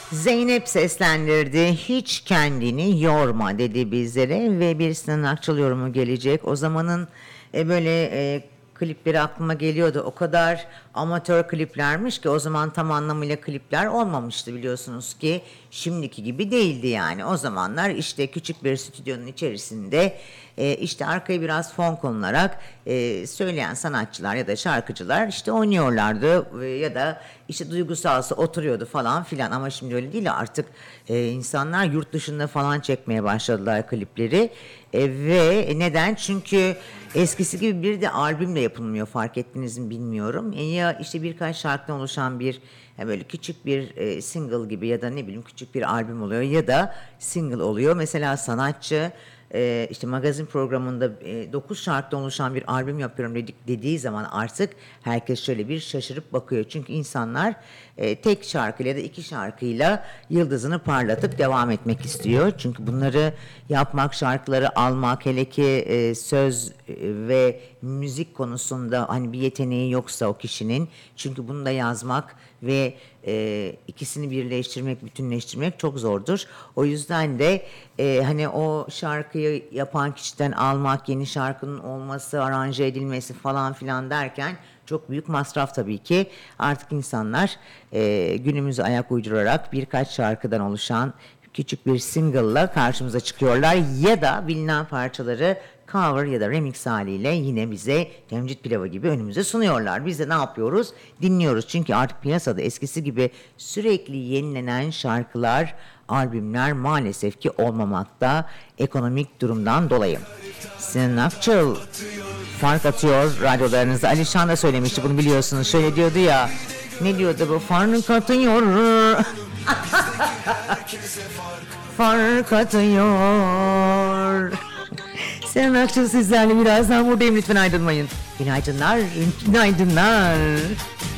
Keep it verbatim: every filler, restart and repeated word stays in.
Zeynep seslendirdi. Hiç kendini yorma dedi bizlere ve bir Sinan Akçıl yorumu gelecek. O zamanın e, böyle e, klipleri aklıma geliyordu. O kadar amatör kliplermiş ki o zaman tam anlamıyla klipler olmamıştı, biliyorsunuz ki şimdiki gibi değildi yani. O zamanlar işte küçük bir stüdyonun içerisinde e, işte arkaya biraz fon konularak e, söyleyen sanatçılar ya da şarkıcılar işte oynuyorlardı e, ya da işte duygusalsa oturuyordu falan filan. Ama şimdi öyle değil, artık e, insanlar yurt dışında falan çekmeye başladılar klipleri. E, ve neden? Çünkü eskisi gibi bir de albümle yapılmıyor, fark ettiniz mi bilmiyorum. E, ya işte birkaç şarkıdan oluşan bir yani böyle küçük bir e, single gibi ya da ne bileyim küçük bir albüm oluyor ya da single oluyor. Mesela sanatçı e, işte magazin programında e, dokuz şarkıdan oluşan bir albüm yapıyorum dedik, dediği zaman artık herkes şöyle bir şaşırıp bakıyor. Çünkü insanlar e, tek şarkıyla ya da iki şarkıyla yıldızını parlatıp devam etmek istiyor. Çünkü bunları yapmak, şarkıları almak, hele ki e, söz ve müzik konusunda hani bir yeteneği yoksa o kişinin, çünkü bunu da yazmak ve e, ikisini birleştirmek, bütünleştirmek çok zordur. O yüzden de e, hani o şarkıyı yapan kişiden almak, yeni şarkının olması, aranje edilmesi falan filan derken çok büyük masraf tabii ki. Artık insanlar e, günümüze ayak uydurarak birkaç şarkıdan oluşan küçük bir single'la karşımıza çıkıyorlar ya da bilinen parçaları cover ya da remix haliyle yine bize temcit pilavı gibi önümüze sunuyorlar. Biz de ne yapıyoruz? Dinliyoruz. Çünkü artık piyasada eskisi gibi sürekli yenilenen şarkılar, albümler maalesef ki olmamakta, ekonomik durumdan dolayı. Sinan Akçıl fark atıyor radyolarınızda. Alişan da söylemişti bunu, biliyorsunuz. Şöyle diyordu ya, ne diyordu bu? Fark atıyor. Fark atıyor. Sinan Akçıl sizlerle birazdan buradayım, lütfen ayrılmayın. Günaydınlar, günaydınlar.